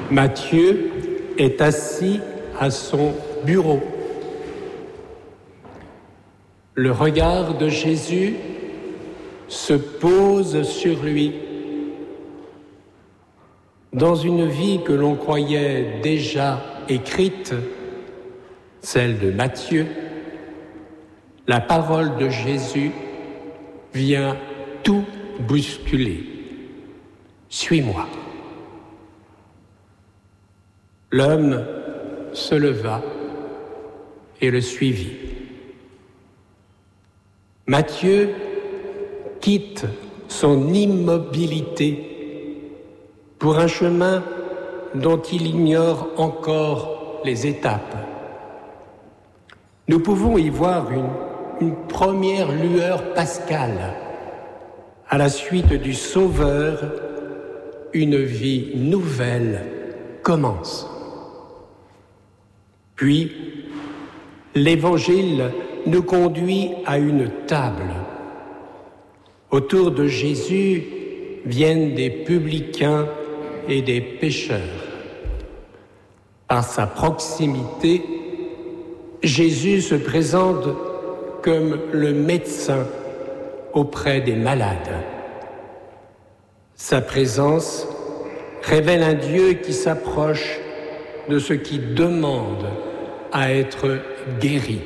Matthieu est assis à son bureau. Le regard de Jésus se pose sur lui. Dans une vie que l'on croyait déjà écrite, celle de Matthieu, la parole de Jésus vient tout bousculer. Suis-moi. L'homme se leva et le suivit. Matthieu quitte son immobilité pour un chemin dont il ignore encore les étapes. Nous pouvons y voir une première lueur pascale. À la suite du Sauveur, une vie nouvelle commence. Puis, l'Évangile nous conduit à une table. Autour de Jésus viennent des publicains et des pécheurs. Par sa proximité, Jésus se présente comme le médecin auprès des malades. Sa présence révèle un Dieu qui s'approche de ceux qui demandent à être guéris.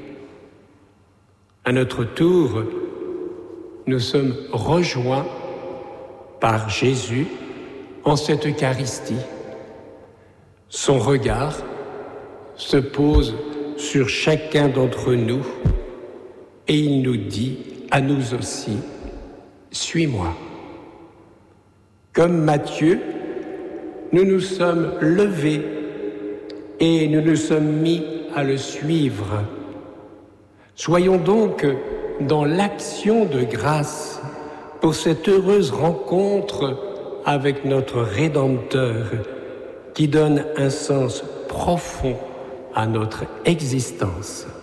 À notre tour, nous sommes rejoints par Jésus en cette Eucharistie. Son regard se pose sur chacun d'entre nous et il nous dit à nous aussi, « Suis-moi ». Comme Matthieu, nous nous sommes levés et nous nous sommes mis à le suivre. Soyons donc dans l'action de grâce pour cette heureuse rencontre avec notre Rédempteur qui donne un sens profond à notre existence.